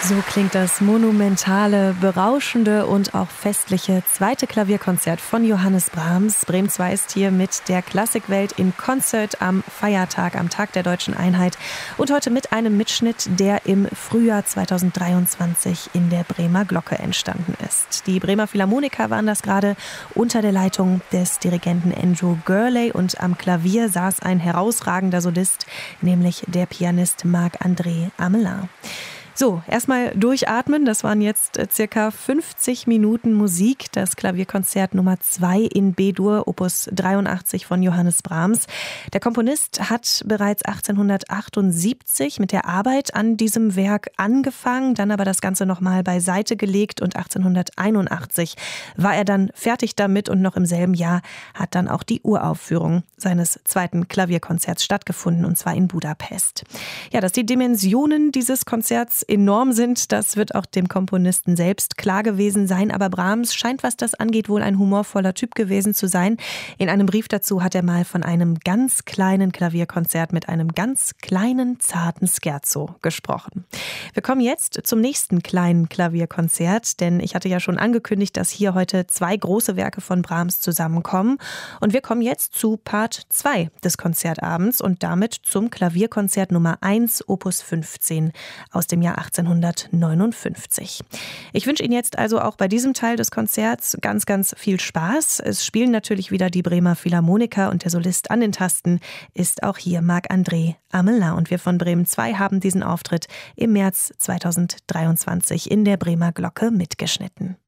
So klingt das monumentale, berauschende und auch festliche zweite Klavierkonzert von Johannes Brahms. Bremen 2 ist hier mit der Klassikwelt in Konzert am Feiertag, am Tag der Deutschen Einheit und heute mit einem Mitschnitt, der im Frühjahr 2023 in der Bremer Glocke entstanden ist. Die Bremer Philharmoniker waren das gerade unter der Leitung des Dirigenten Andrew Gourlay und am Klavier saß ein herausragender Solist, nämlich der Pianist Marc-André Amelin. So, erstmal durchatmen. Das waren jetzt circa 50 Minuten Musik. Das Klavierkonzert Nummer 2 in B-Dur, Opus 83 von Johannes Brahms. Der Komponist hat bereits 1878 mit der Arbeit an diesem Werk angefangen, dann aber das Ganze nochmal beiseite gelegt und 1881 war er dann fertig damit und noch im selben Jahr hat dann auch die Uraufführung seines zweiten Klavierkonzerts stattgefunden, und zwar in Budapest. Ja, dass die Dimensionen dieses Konzerts enorm sind, das wird auch dem Komponisten selbst klar gewesen sein. Aber Brahms scheint, was das angeht, wohl ein humorvoller Typ gewesen zu sein. In einem Brief dazu hat er mal von einem ganz kleinen Klavierkonzert mit einem ganz kleinen, zarten Scherzo gesprochen. Wir kommen jetzt zum nächsten kleinen Klavierkonzert, denn ich hatte ja schon angekündigt, dass hier heute 2 große Werke von Brahms zusammenkommen. Und wir kommen jetzt zu Part 2 des Konzertabends und damit zum Klavierkonzert Nummer 1, Opus 15 aus dem Jahr 1859. Ich wünsche Ihnen jetzt also auch bei diesem Teil des Konzerts ganz, ganz viel Spaß. Es spielen natürlich wieder die Bremer Philharmoniker und der Solist an den Tasten ist auch hier Marc-André Amelin. Und wir von Bremen 2 haben diesen Auftritt im März 2023 in der Bremer Glocke mitgeschnitten.